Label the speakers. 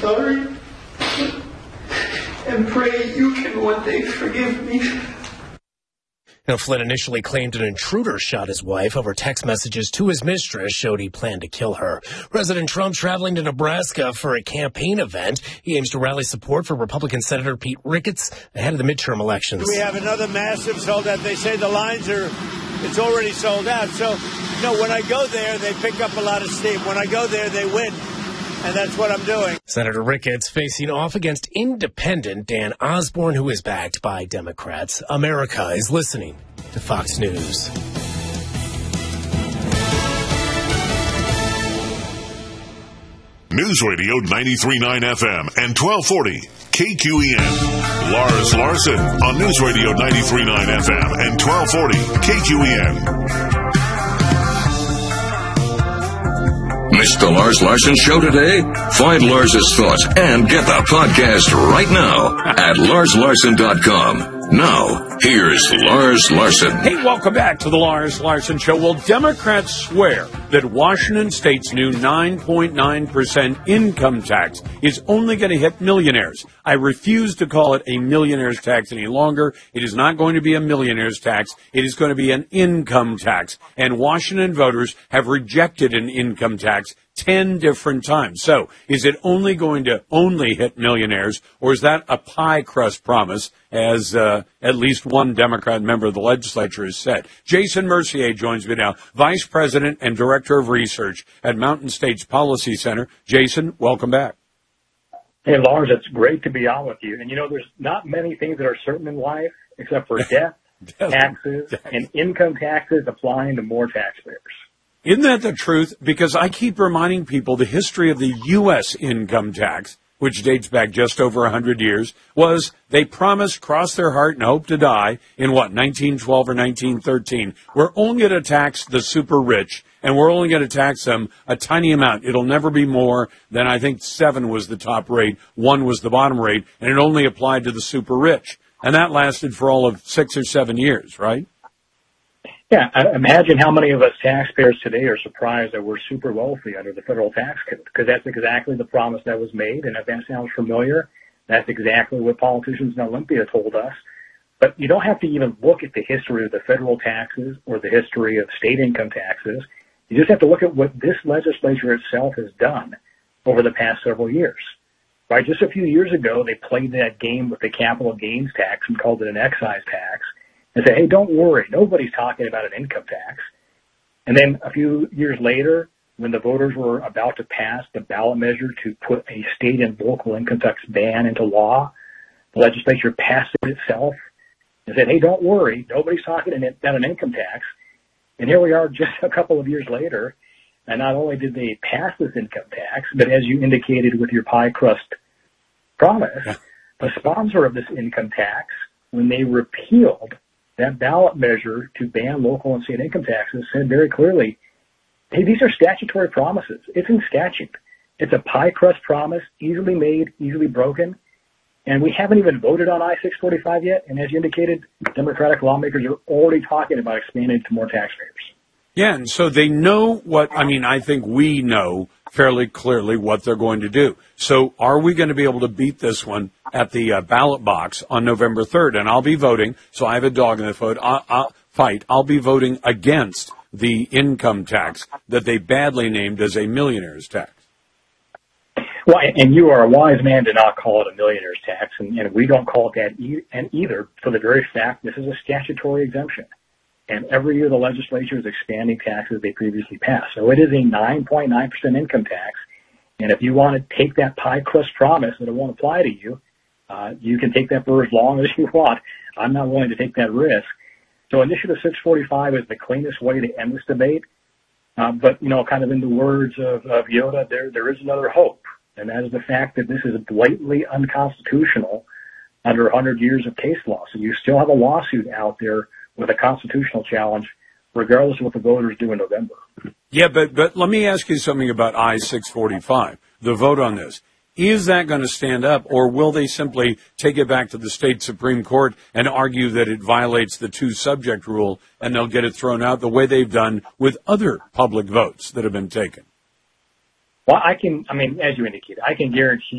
Speaker 1: sorry and pray you can one day forgive me.
Speaker 2: Now, Flynn initially claimed an intruder shot his wife over text messages to his mistress showed he planned to kill her. President Trump traveling to Nebraska for a campaign event. He aims to rally support for Republican Senator Pete Ricketts ahead of the midterm elections.
Speaker 3: We have another massive sold out. They say the lines it's already sold out. So, when I go there, they pick up a lot of steam. When I go there, they win. And that's what I'm doing.
Speaker 2: Senator Ricketts facing off against independent Dan Osborne, who is backed by Democrats. America is listening to Fox News.
Speaker 4: News Radio 93.9 FM and 1240 KQEN. Lars Larson on News Radio 93.9 FM and 1240 KQEN.
Speaker 5: Missed the Lars Larson Show today? Find Lars's thoughts and get the podcast right now at LarsLarson.com. Now, here's Lars Larson.
Speaker 6: Hey, welcome back to the Lars Larson Show. Well, Democrats swear that Washington State's new 9.9% income tax is only going to hit millionaires. I refuse to call it a millionaire's tax any longer. It is not going to be a millionaire's tax. It is going to be an income tax. And Washington voters have rejected an income tax 10 different times. So is it only going to only hit millionaires, or is that a pie crust promise, as at least one Democrat member of the legislature has said? Jason Mercier joins me now, Vice President and Director of Research at Mountain States Policy Center. Jason, welcome back.
Speaker 7: Hey, Lars, it's great to be on with you. And, there's not many things that are certain in life except for death, taxes, and income taxes applying to more taxpayers.
Speaker 6: Isn't that the truth? Because I keep reminding people the history of the U.S. income tax, which dates back just over 100 years, was they promised, crossed their heart, and hoped to die in, 1912 or 1913. We're only going to tax the super rich, and we're only going to tax them a tiny amount. It'll never be more than, I think, 7 was the top rate, 1 was the bottom rate, and it only applied to the super rich. And that lasted for all of 6 or 7 years, right?
Speaker 7: Yeah, imagine how many of us taxpayers today are surprised that we're super wealthy under the federal tax code, because that's exactly the promise that was made. And if that sounds familiar, that's exactly what politicians in Olympia told us. But you don't have to even look at the history of the federal taxes or the history of state income taxes. You just have to look at what this legislature itself has done over the past several years. Right? Just a few years ago, they played that game with the capital gains tax and called it an excise tax. And say, hey, don't worry, nobody's talking about an income tax. And then a few years later, when the voters were about to pass the ballot measure to put a state and local income tax ban into law, the legislature passed it itself and said, hey, don't worry, nobody's talking about an income tax. And here we are just a couple of years later, and not only did they pass this income tax, but as you indicated with your pie crust promise, the sponsor of this income tax, when they repealed that ballot measure to ban local and state income taxes, said very clearly, hey, these are statutory promises. It's in statute. It's a pie crust promise, easily made, easily broken. And we haven't even voted on I-645 yet. And as you indicated, Democratic lawmakers are already talking about expanding to more taxpayers.
Speaker 6: Yeah, and so they know I think we know fairly clearly what they're going to do. So are we going to be able to beat this one at the ballot box on November 3rd? And I'll be voting, so I have a dog in the fight. I'll be voting against the income tax that they badly named as a millionaire's tax.
Speaker 7: Well, and you are a wise man to not call it a millionaire's tax, and we don't call it that either for the very fact this is a statutory exemption. And every year the legislature is expanding taxes they previously passed. So it is a 9.9% income tax. And if you want to take that pie crust promise that it won't apply to you, you can take that for as long as you want. I'm not willing to take that risk. So Initiative 645 is the cleanest way to end this debate. But, kind of in the words of Yoda, there is another hope. And that is the fact that this is blatantly unconstitutional under 100 years of case law. So you still have a lawsuit out there with a constitutional challenge, regardless of what the voters do in November.
Speaker 6: Yeah, but let me ask you something about I-645, the vote on this. Is that going to stand up, or will they simply take it back to the state Supreme Court and argue that it violates the two-subject rule, and they'll get it thrown out the way they've done with other public votes that have been taken?
Speaker 7: Well, as you indicated, I can guarantee